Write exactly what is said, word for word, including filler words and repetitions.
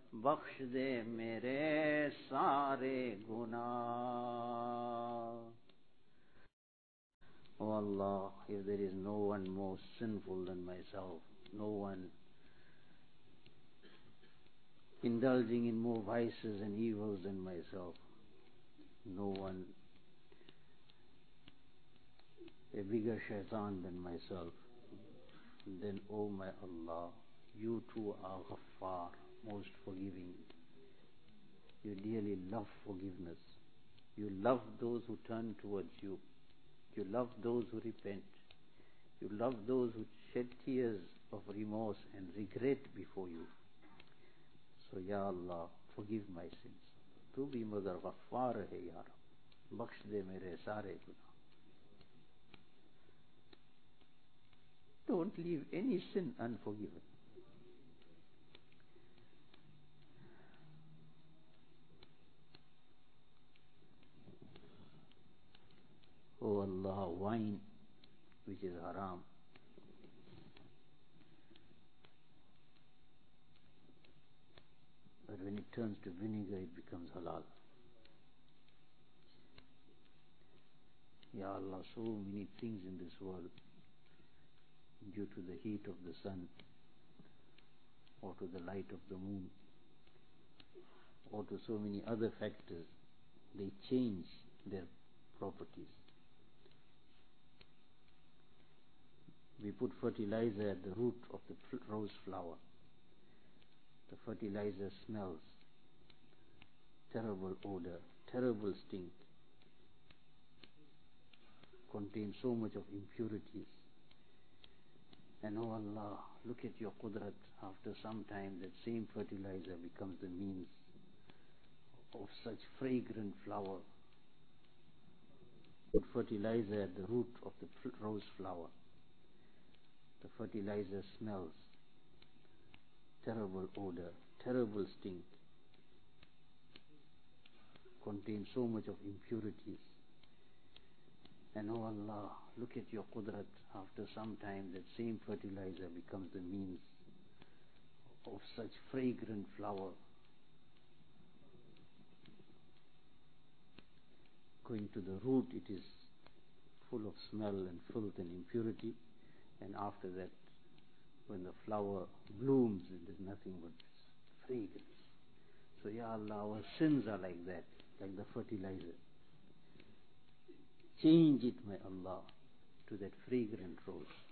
बख्श दे मेरे सारे गुनाह. O Allah, if there is no one more sinful than myself, no one indulging in more vices and evils than myself, no one a bigger shaitan than myself, then, O my Allah, you too are Ghaffar, most forgiving. You dearly love forgiveness. You love those who turn towards you. You love those who repent. You love those who shed tears of remorse and regret before you. So, Ya Allah, forgive my sins. Tu bhi magar Ghaffar hai, Ya Rab. Bakhsh de mere sare gunah. Don't leave any sin unforgiven. O Allah, wine which is haram, but when it turns to vinegar it becomes halal. Ya Allah, so many things in this world, due to the heat of the sun, or to the light of the moon, or to so many other factors, they change their properties. We put fertilizer at the root of the rose flower. The fertilizer smells, terrible odor, terrible stink, contains so much of impurities. And oh Allah, look at your Qudrat, after some time that same fertilizer becomes the means of such fragrant flower. Put fertilizer at the root of the rose flower. The fertilizer smells, terrible odor, terrible stink, contains so much of impurities. And oh Allah, look at your Qudrat, after some time that same fertilizer becomes the means of such fragrant flower. Going to the root, it is full of smell and filth and impurity, and after that, when the flower blooms, it is nothing but fragrance. So Ya Allah, our sins are like that, like the fertilizer. Change it, my Allah, to that fragrant rose.